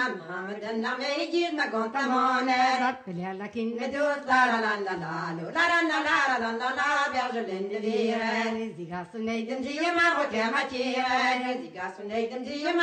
Muhammed'in namı girme kontamone. Rappeler lakin Ne diyor la la la la la la bergelinde viren. Zigasun neydim Neydim diyeme hokema kiren. Zigasın neydim diyeme